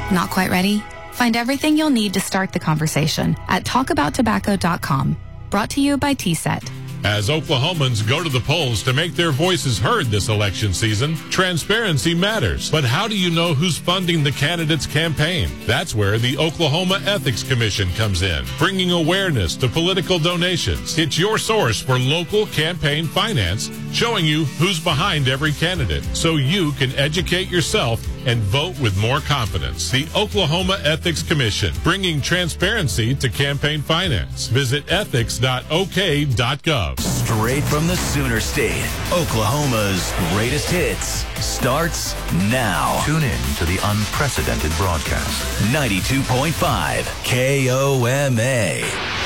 Not quite ready? Find everything you'll need to start the conversation at talkabouttobacco.com. Brought to you by TSET. As Oklahomans go to the polls to make their voices heard this election season, transparency matters. But how do you know who's funding the candidate's campaign? That's where the Oklahoma Ethics Commission comes in, bringing awareness to political donations. It's your source for local campaign finance, showing you who's behind every candidate, so you can educate yourself and vote with more confidence. The Oklahoma Ethics Commission, bringing transparency to campaign finance. Visit ethics.ok.gov. Straight from the Sooner State, Oklahoma's greatest hits starts now. Tune in to the unprecedented broadcast. 92.5 KOMA.